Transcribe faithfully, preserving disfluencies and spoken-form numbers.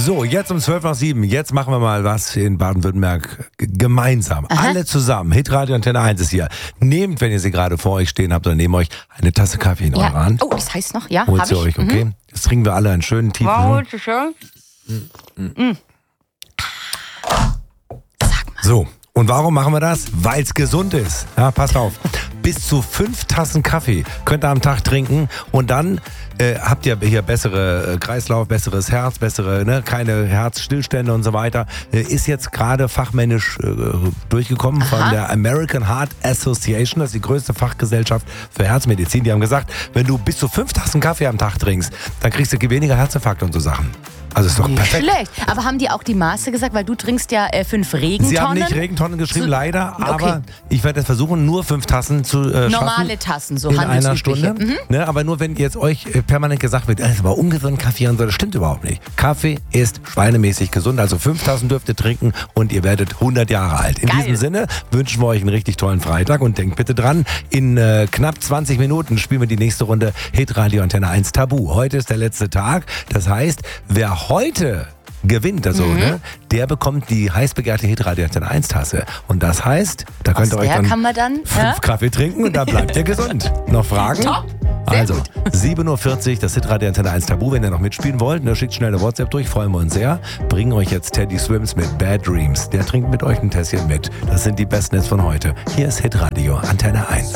So, jetzt um zwölf nach sieben. Jetzt machen wir mal was in Baden-Württemberg g- gemeinsam. Aha. Alle zusammen. Hitradio Antenne eins ist hier. Nehmt, wenn ihr sie gerade vor euch stehen habt, oder neben euch eine Tasse Kaffee in Ja. eurer Hand. Oh, das heißt noch, ja, Holt hab sie ich. euch, okay? Jetzt trinken wir alle einen schönen tiefen. Wow, ist schön. So, und warum machen wir das? Weil es gesund ist. Ja, passt auf. Bis zu fünf Tassen Kaffee könnt ihr am Tag trinken und dann äh, habt ihr hier bessere äh, Kreislauf, besseres Herz, bessere, ne, keine Herzstillstände und so weiter. Äh, ist jetzt gerade fachmännisch äh, durchgekommen Aha. von der American Heart Association. Das ist die größte Fachgesellschaft für Herzmedizin. Die haben gesagt, wenn du bis zu fünf Tassen Kaffee am Tag trinkst, dann kriegst du weniger Herzinfarkte und so Sachen. Also ist doch Nicht perfekt. schlecht. Aber haben die auch die Maße gesagt? Weil du trinkst ja äh, fünf Regentonnen. Sie haben nicht Regentonnen geschrieben, So- leider, Okay. aber ich werde jetzt versuchen, nur fünf Tassen zu äh, Normale schaffen. Tassen, so in einer handelsübliche. Stunde. Mhm. Ne, aber nur wenn jetzt euch äh, permanent gesagt wird, es war ungesund Kaffee und so, das stimmt überhaupt nicht. Kaffee ist schweinemäßig gesund, also fünf Tassen dürft ihr trinken und ihr werdet hundert Jahre alt. In Geil. diesem Sinne wünschen wir euch einen richtig tollen Freitag und denkt bitte dran, in äh, knapp zwanzig Minuten spielen wir die nächste Runde Hitradio Antenne eins Tabu. Heute ist der letzte Tag, das heißt, wer heute gewinnt, also, Mhm. ne, der bekommt die heiß begehrte Hitradio Antenne eins Tasse. Und das heißt, da könnt ihr Aus euch der dann kann man dann, fünf ja? Kaffee trinken und da bleibt ihr gesund. Noch Fragen? Top. Sehr Also, gut. sieben Uhr vierzig, das Hitradio Antenne eins Tabu. Wenn ihr noch mitspielen wollt, ne, schickt schnell eine WhatsApp durch, freuen wir uns sehr. Bringen euch jetzt Teddy Swims mit Bad Dreams. Der trinkt mit euch ein Tässchen mit. Das sind die besten Hits von heute. Hier ist Hitradio Antenne eins.